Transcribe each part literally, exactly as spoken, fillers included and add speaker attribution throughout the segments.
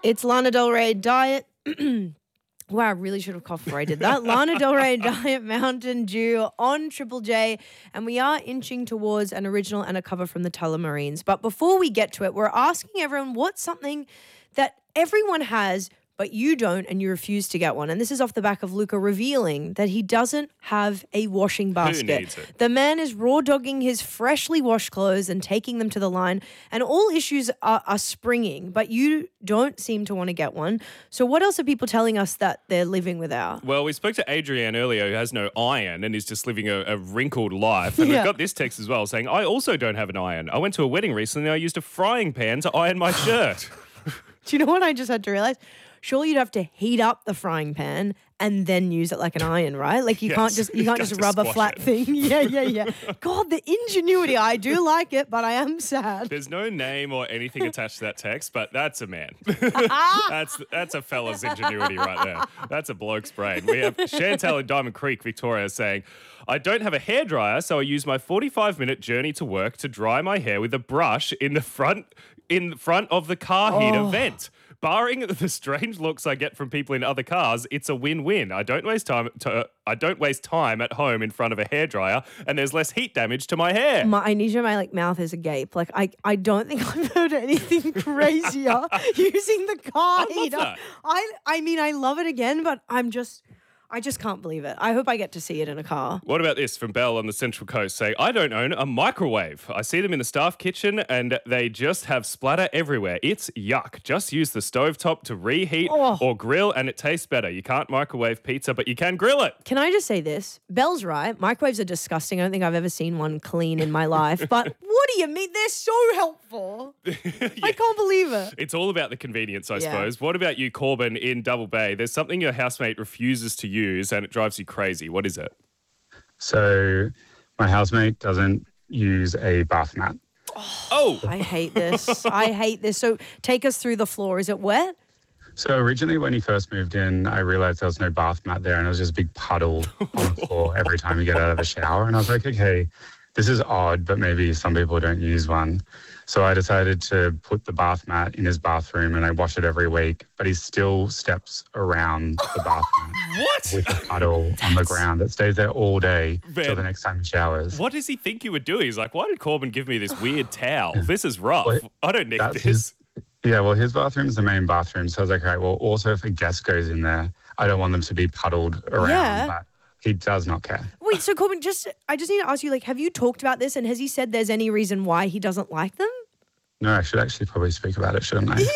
Speaker 1: It's Lana Del Rey Diet. Wow, I really should have coughed before I did that. Lana Del Rey Diet Mountain Dew on Triple J, and we are inching towards an original and a cover from the Tullamarines. But before we get to it, we're asking everyone what's something that everyone has but you don't and you refuse to get one. And this is off the back of Luca revealing that he doesn't have a washing basket.
Speaker 2: Who needs it?
Speaker 1: The man is raw dogging his freshly washed clothes and taking them to the line, and all issues are, are springing, but you don't seem to want to get one. So what else are people telling us that they're living without?
Speaker 2: Well, we spoke to Adrienne earlier, who has no iron and is just living a, a wrinkled life. And
Speaker 1: Yeah.
Speaker 2: we've got this text as well saying, I also don't have an iron. I went to a wedding recently and I used a frying pan to iron my shirt.
Speaker 1: Do you know what I just had to realize? Surely you'd have to heat up the frying pan and then use it like an iron, right? Like you
Speaker 2: Yes,
Speaker 1: can't just you
Speaker 2: you
Speaker 1: can't
Speaker 2: got
Speaker 1: just
Speaker 2: to
Speaker 1: rub a
Speaker 2: squash
Speaker 1: flat
Speaker 2: it.
Speaker 1: thing. Yeah, yeah, yeah. God, the ingenuity. I do like it, but I am sad.
Speaker 2: There's no name or anything attached to that text, but that's a man. that's that's a fella's ingenuity right there. That's a bloke's brain. We have Chantel in Diamond Creek, Victoria, saying, I don't have a hairdryer, so I use my forty-five minute journey to work to dry my hair with a brush in the front in front of the car heater
Speaker 1: Oh.
Speaker 2: vent. Barring the strange looks I get from people in other cars, it's a win-win. I don't waste time. To, I don't waste time at home in front of a hairdryer, and there's less heat damage to my hair.
Speaker 1: My, I need to know my like mouth is agape. Like I, I don't think I've heard anything crazier using the car
Speaker 2: love
Speaker 1: heater.
Speaker 2: that.
Speaker 1: I, I mean, I love it again, but I'm just, I just can't believe it. I hope I get to see it in a car.
Speaker 2: What about this from Belle on the Central Coast saying, I don't own a microwave. I see them in the staff kitchen and they just have splatter everywhere. It's yuck. Just use the stovetop to reheat
Speaker 1: Oh.
Speaker 2: or grill and it tastes better. You can't microwave pizza, but you can grill it.
Speaker 1: Can I just say this? Belle's right. Microwaves are disgusting. I don't think I've ever seen one clean in my life. But what do you mean? They're so helpful. I can't believe it.
Speaker 2: It's all about the convenience, I
Speaker 1: Yeah.
Speaker 2: suppose. What about you, Corbin, in Double Bay? There's something your housemate refuses to use and it drives you crazy. What is it?
Speaker 3: So my housemate doesn't use a bath mat.
Speaker 2: Oh,
Speaker 1: I hate this. I hate this. So take us through the floor. Is it wet?
Speaker 3: So originally when he first moved in, I realized there was no bath mat there and it was just a big puddle on the floor every time you get out of the shower. And I was like, okay, this is odd, but maybe some people don't use one. So I decided to put the bath mat in his bathroom and I wash it every week, but he still steps around the bath mat
Speaker 2: what?
Speaker 3: with a puddle on the ground that stays there all day
Speaker 2: Man.
Speaker 3: till the next time he showers.
Speaker 2: What does he think you would do? He's like, why did Corbin give me this weird towel? This is rough.
Speaker 3: Well,
Speaker 2: I don't need
Speaker 3: That's
Speaker 2: this.
Speaker 3: his, yeah, well, his bathroom is the main bathroom. So I was like, all right, well, also if a guest goes in there, I don't want them to be puddled around.
Speaker 1: Yeah.
Speaker 3: But he does not care.
Speaker 1: Wait, so Corbin, just I just need to ask you, like, have you talked about this and has he said there's any reason why he doesn't like them?
Speaker 3: No, I should actually probably speak about it, shouldn't I?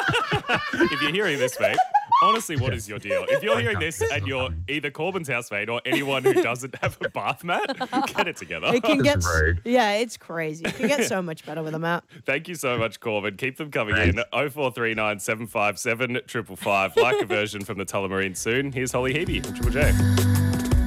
Speaker 2: If you're hearing this, mate, honestly, what is your deal? If you're hearing this and you're either Corbin's housemate or anyone who doesn't have a bath mat, get it together.
Speaker 1: It can
Speaker 3: It's
Speaker 1: get,
Speaker 3: rogue.
Speaker 1: yeah, it's crazy. It can get so much better with a map.
Speaker 2: Thank you so much, Corbin. Keep them coming
Speaker 3: Thanks.
Speaker 2: in. oh four three nine, seven five seven, five five five. Like a version from the Tullamarine soon. Here's Holly Hebe from Triple J.